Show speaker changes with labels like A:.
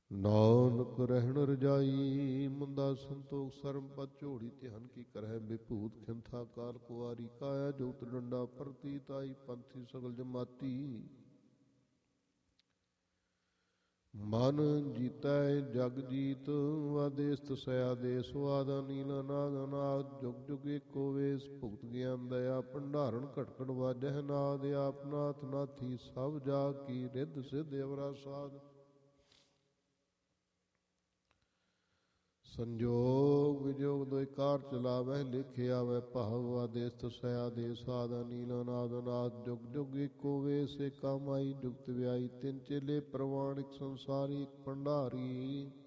A: ਨਾਨਕ ਰਹਿਣ ਰਜਾਈ ਮੁੰਦਾ ਸੰਤੋਖ ਸਰਮ ਪਦ ਝੋੜੀ ਧਿਆਨ ਕੀ ਕਰਹਿ ਵਿਭੂਤ ਖਿੰਥਾ ਕਾਲ ਕੁਆਰੀ ਕਾਇਆ ਜੋਤ ਡੰਡਾ ਪ੍ਰਤੀਤ ਆਈ ਪੰਥੀ ਸਗਲ ਜਮਾਤੀ ਮਨ ਜੀਤੈ ਜਗ ਜੀਤ ਵਾਦੇਸ ਤਸਇਆ ਦੇਸ ਵਾਦਾ ਨੀਲਾ ਨਾਦ ਅਨਾਦ ਜੁਗ ਜੁਗ ਏਕੋ ਵੇਸ ਭੁਗਤ ਗਿਆਨ ਦਇਆ ਭੰਡਾਰਨ ਘਟਕੜ ਵਾਜਹਿ ਨਾਦ ਆਪ ਨਾਥ ਨਾਥੀ ਸਭ ਜਾ ਕੀ ਰਿੱਧ ਸਿੱਧ ਅਵਰਾ ਸਾਧ ਸੰਜੋਗ ਵਿਜੋਗ ਦੋਇ ਕਾਰ ਚਲਾਵਹਿ ਲਿਖਿ ਆਵੈ ਭਾਵ ਆਦੇਸ ਤਸਇਆ ਦੇਸ ਆਦਾ ਨੀਲਾ ਨਾਦ ਅਨਾਦ ਜੁਗ ਜੁਗ ਏਕੋ ਵੇਸ ਏਕਾ ਮਾਈ ਜੁਗਤ ਵਿਆਈ ਤਿੰਨ ਚੇਲੇ ਪ੍ਰਵਾਣ ਇੱਕ ਸੰਸਾਰੀ ਇੱਕ ਭੰਡਾਰੀ